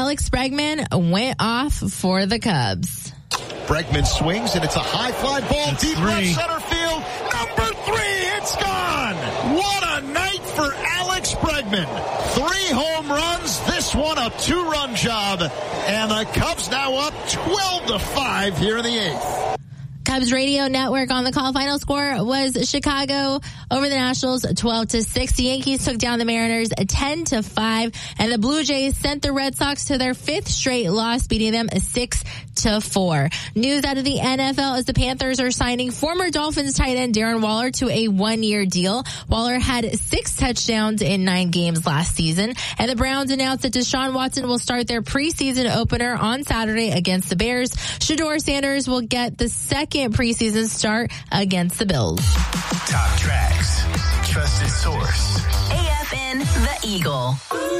Alex Bregman went off for the Cubs. Bregman swings, and it's a high fly ball deep left center field. Number 3, it's gone. What a night for Alex Bregman. 3 home runs, this one a 2-run job, and the Cubs now up 12-5 here in the 8th. Cubs radio network on the call. Final score was Chicago over the Nationals 12-6. The Yankees took down the Mariners 10-5, and the Blue Jays sent the Red Sox to their 5th straight loss, beating them 6-4. News out of the NFL as the Panthers are signing former Dolphins tight end Darren Waller to a 1-year deal. Waller had 6 touchdowns in 9 games last season, and the Browns announced that Deshaun Watson will start their preseason opener on Saturday against the Bears. Shedeur Sanders will get the second preseason start against the Bills. Top tracks, trusted source. AFN The Eagle.